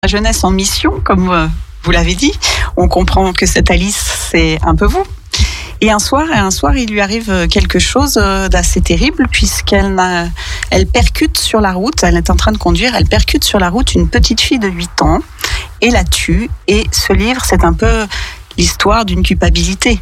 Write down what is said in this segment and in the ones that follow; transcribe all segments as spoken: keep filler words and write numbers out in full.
La jeunesse en mission, comme vous l'avez dit. On comprend que cette Alice, c'est un peu vous. Et un soir, un soir, il lui arrive quelque chose d'assez terrible, puisqu'elle n'a, elle percute sur la route, elle est en train de conduire, elle percute sur la route une petite fille de huit ans et la tue. Et ce livre, c'est un peu l'histoire d'une culpabilité.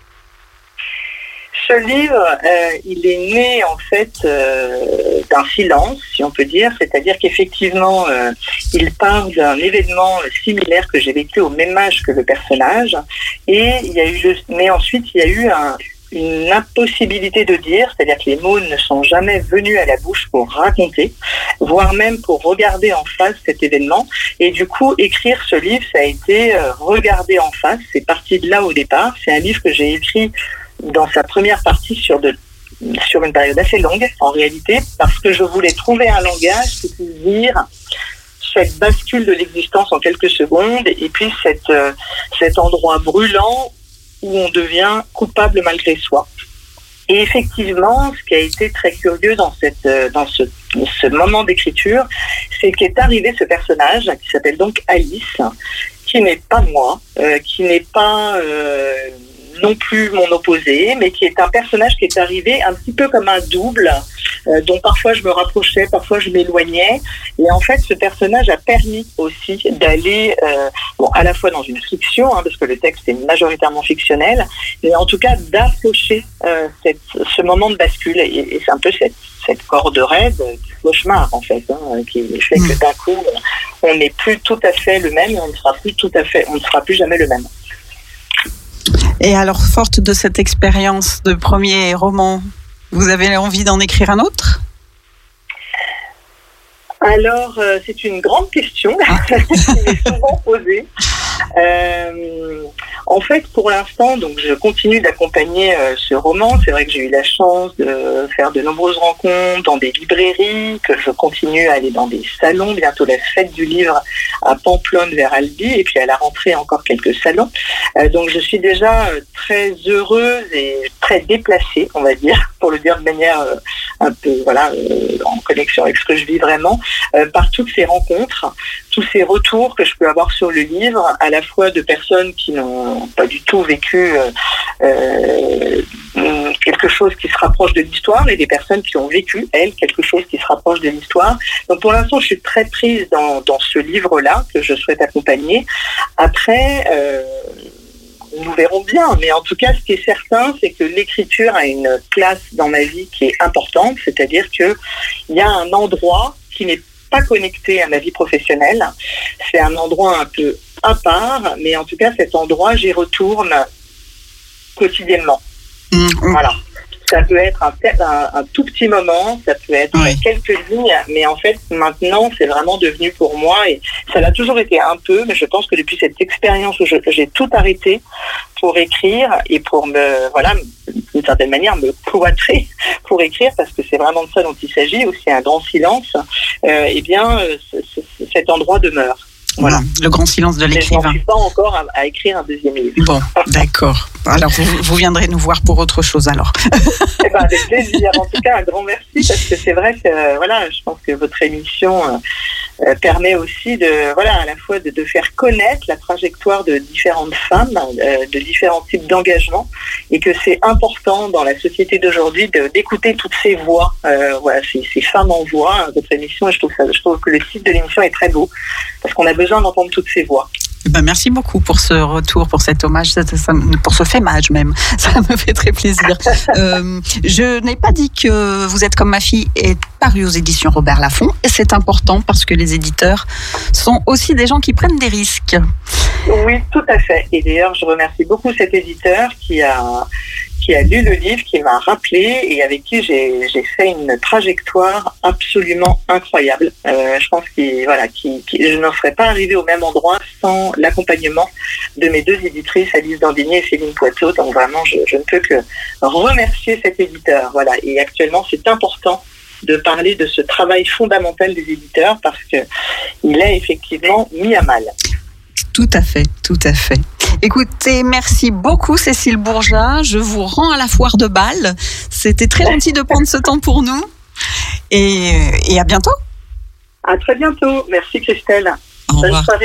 Ce livre, euh, il est né en fait euh, d'un silence, si on peut dire, c'est-à-dire qu'effectivement, euh, il parle d'un événement similaire que j'ai vécu au même âge que le personnage, et il y a eu, mais ensuite il y a eu un, une impossibilité de dire, c'est-à-dire que les mots ne sont jamais venus à la bouche pour raconter, voire même pour regarder en face cet événement, et du coup écrire ce livre, ça a été euh, regarder en face, c'est parti de là au départ. C'est un livre que j'ai écrit dans sa première partie sur, de, sur une période assez longue, en réalité, parce que je voulais trouver un langage qui puisse dire cette bascule de l'existence en quelques secondes, et puis cette, euh, cet endroit brûlant où on devient coupable malgré soi. Et effectivement, ce qui a été très curieux dans, cette, euh, dans ce, ce moment d'écriture, c'est qu'est arrivé ce personnage, qui s'appelle donc Alice, qui n'est pas moi, euh, qui n'est pas... Euh, non plus mon opposé, mais qui est un personnage qui est arrivé un petit peu comme un double, euh, dont parfois je me rapprochais, parfois je m'éloignais. Et en fait, ce personnage a permis aussi d'aller, euh, bon, à la fois dans une fiction, hein, parce que le texte est majoritairement fictionnel, mais en tout cas d'approcher euh, cette, ce moment de bascule. Et, et c'est un peu cette, cette corde raide du cauchemar, en fait, hein, qui fait que d'un coup, on n'est plus tout à fait le même, et on ne sera plus tout à fait, on ne sera plus jamais le même. Et alors, forte de cette expérience de premier roman, vous avez envie d'en écrire un autre ? Alors, euh, c'est une grande question qui m'est souvent posée. Euh, en fait, pour l'instant, donc, je continue d'accompagner euh, ce roman. C'est vrai que j'ai eu la chance de faire de nombreuses rencontres dans des librairies, que je continue à aller dans des salons. Bientôt la fête du livre à Pamplonne vers Albi, et puis à la rentrée encore quelques salons. Euh, donc, je suis déjà euh, très heureuse et très déplacée, on va dire, pour le dire de manière euh, un peu, voilà, euh, en connexion avec ce que je vis vraiment, euh, par toutes ces rencontres, tous ces retours que je peux avoir sur le livre, à la fois de personnes qui n'ont pas du tout vécu euh, euh, quelque chose qui se rapproche de l'histoire, et des personnes qui ont vécu, elles, quelque chose qui se rapproche de l'histoire. Donc pour l'instant, je suis très prise dans, dans ce livre-là que je souhaite accompagner. Après, euh, nous verrons bien, mais en tout cas, ce qui est certain, c'est que l'écriture a une place dans ma vie qui est importante, c'est-à-dire qu'il y a un endroit qui n'est pas connecté à ma vie professionnelle. C'est un endroit un peu à part, mais en tout cas, cet endroit, j'y retourne quotidiennement. Mmh. Voilà. Ça peut être un, un, un tout petit moment, ça peut être oui. quelques lignes, mais en fait, maintenant, c'est vraiment devenu pour moi, et ça l'a toujours été un peu, mais je pense que depuis cette expérience où je, j'ai tout arrêté pour écrire et pour me, voilà, d'une certaine manière, me cloîtrer pour écrire, parce que c'est vraiment de ça dont il s'agit, aussi un grand silence, euh, eh bien, euh, c- c- cet endroit demeure. Voilà, le grand silence de l'écrivain. Mais je n'en suis pas encore à, à écrire un deuxième livre. Bon, d'accord. Alors, vous, vous viendrez nous voir pour autre chose, alors. Eh ben, avec plaisir. En tout cas, un grand merci, parce que c'est vrai que, euh, voilà, je pense que votre émission euh, euh, permet aussi de, voilà, à la fois de, de faire connaître la trajectoire de différentes femmes, euh, de différents types d'engagement, et que c'est important dans la société d'aujourd'hui de, d'écouter toutes ces voix, euh, voilà, ces, ces femmes en voix. Votre émission, et je trouve ça, je trouve que le titre de l'émission est très beau, parce qu'on a besoin d'entendre toutes ces voix. Ben merci beaucoup pour ce retour, pour cet hommage, pour ce fémage même. Ça me fait très plaisir. euh, je n'ai pas dit que Vous êtes comme ma fille est paru aux éditions Robert Laffont, et c'est important parce que les éditeurs sont aussi des gens qui prennent des risques. Oui, tout à fait. Et d'ailleurs, je remercie beaucoup cet éditeur qui a... qui a lu le livre, qui m'a rappelé, et avec qui j'ai, j'ai fait une trajectoire absolument incroyable. Euh, je pense que voilà, qui, qui, je n'en serais pas arrivée au même endroit sans l'accompagnement de mes deux éditrices, Alice Dandinier et Céline Poitot. Donc vraiment, je, je ne peux que remercier cet éditeur. Voilà. Et actuellement, c'est important de parler de ce travail fondamental des éditeurs, parce qu'il est effectivement mis à mal. Tout à fait, tout à fait. Écoutez, merci beaucoup Cécile Bourgeat. Je vous rends à la foire de Bâle. C'était très gentil de prendre ce temps pour nous. Et, et à bientôt. À très bientôt. Merci Christelle. Au revoir.